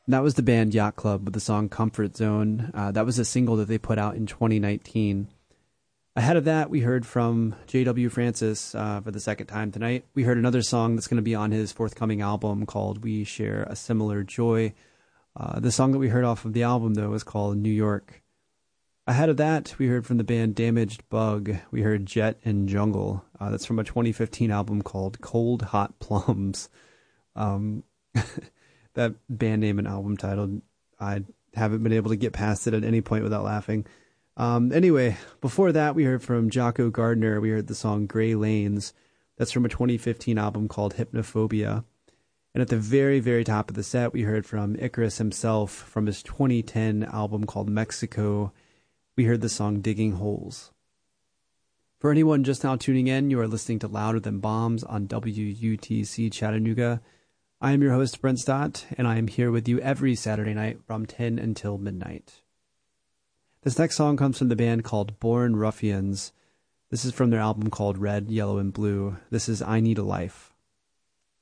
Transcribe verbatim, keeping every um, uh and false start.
That was the band Yacht Club with the song Comfort Zone. Uh, that was a single that they put out in twenty nineteen. Ahead of that, we heard from J W Francis uh, for the second time tonight. We heard another song that's going to be on his forthcoming album called We Share a Similar Joy. Uh, the song that we heard off of the album, though, was called New York. Ahead of that, we heard from the band Damaged Bug. We heard Jet and Jungle. Uh, that's from a twenty fifteen album called Cold Hot Plums. Um... That band name and album title, I haven't been able to get past it at any point without laughing. Um, anyway, before that, we heard from Jocko Gardner. We heard the song Gray Lanes. That's from a twenty fifteen album called Hypnophobia. And at the very, very top of the set, we heard from Icarus himself from his twenty ten album called Mexico. We heard the song Digging Holes. For anyone just now tuning in, you are listening to Louder Than Bombs on W U T C Chattanooga. I am your host, Brent Stott, and I am here with you every Saturday night from ten until midnight. This next song comes from the band called Born Ruffians. This is from their album called Red, Yellow, and Blue. This is I Need a Life.